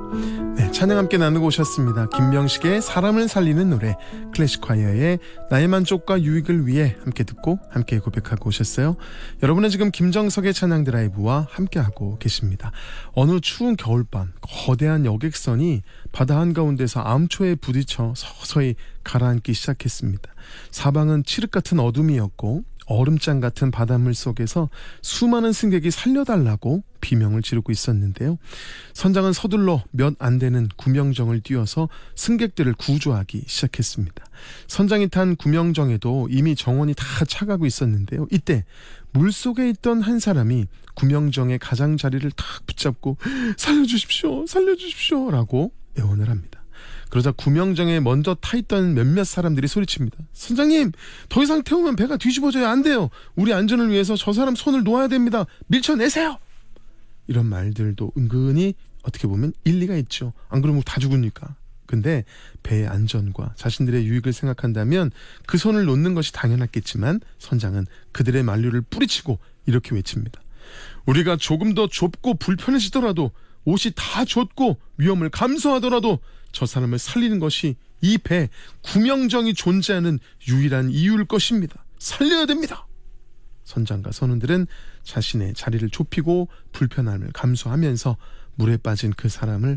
네, 찬양 함께 나누고 오셨습니다. 김명식의 사람을 살리는 노래, 클래식콰이어의 나의 만족과 유익을 위해 함께 듣고 함께 고백하고 오셨어요. 여러분은 지금 김정석의 찬양 드라이브와 함께하고 계십니다. 어느 추운 겨울밤 거대한 여객선이 바다 한가운데서 암초에 부딪혀 서서히 가라앉기 시작했습니다. 사방은 칠흑 같은 어둠이었고 얼음장 같은 바닷물 속에서 수많은 승객이 살려달라고 비명을 지르고 있었는데요. 선장은 서둘러 몇 안 되는 구명정을 띄워서 승객들을 구조하기 시작했습니다. 선장이 탄 구명정에도 이미 정원이 다 차가고 있었는데요. 이때 물속에 있던 한 사람이 구명정의 가장자리를 탁 붙잡고 살려주십시오, 살려주십시오 라고 애원을 합니다. 그러자 구명정에 먼저 타있던 몇몇 사람들이 소리칩니다. 선장님, 더 이상 태우면 배가 뒤집어져야 안 돼요. 우리 안전을 위해서 저 사람 손을 놓아야 됩니다. 밀쳐내세요. 이런 말들도 은근히 어떻게 보면 일리가 있죠. 안 그러면 다 죽으니까. 근데 배의 안전과 자신들의 유익을 생각한다면 그 손을 놓는 것이 당연했겠지만 선장은 그들의 만류를 뿌리치고 이렇게 외칩니다. 우리가 조금 더 좁고 불편해지더라도, 옷이 다 젖고 위험을 감수하더라도 저 사람을 살리는 것이 이 배 구명정이 존재하는 유일한 이유일 것입니다. 살려야 됩니다. 선장과 선원들은 자신의 자리를 좁히고 불편함을 감수하면서 물에 빠진 그 사람을